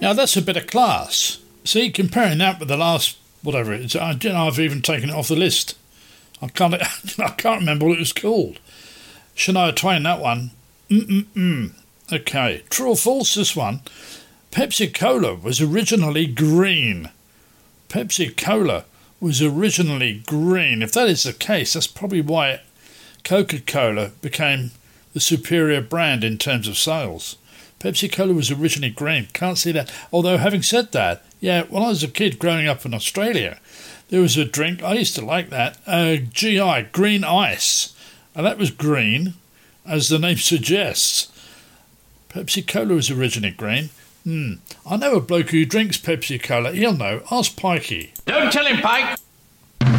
Now that's a bit of class. See, comparing that with the last, whatever it is, I've even taken it off the list. I can't remember what it was called. Shania Twain, that one. Okay, true or false, this one. Pepsi Cola was originally green. Pepsi Cola was originally green. If that is the case, that's probably why Coca-Cola became the superior brand in terms of sales. Pepsi Cola was originally green. Can't see that. Although, having said that, yeah, when I was a kid growing up in Australia, there was a drink, I used to like that, GI, green ice. And that was green, as the name suggests. Pepsi Cola was originally green. I know a bloke who drinks Pepsi Cola. He'll know. Ask Pikey. Don't tell him, Pike.